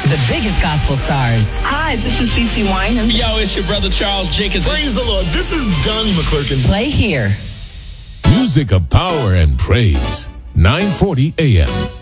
the biggest gospel stars. Hi, this is CeCe Winans. Yo, it's your brother Charles Jenkins. Praise the Lord. This is Donnie McClurkin. Play here. Music of power and praise. 940 AM.